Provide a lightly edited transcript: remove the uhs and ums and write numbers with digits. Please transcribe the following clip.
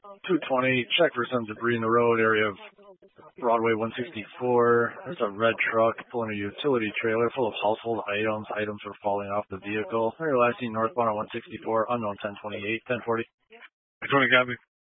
220, check for some debris in the road area of Broadway 164. There's a red truck pulling a utility trailer full of household items. Items were falling off the vehicle. They're last seen northbound on 164, unknown 1028, 1040. 20 copy.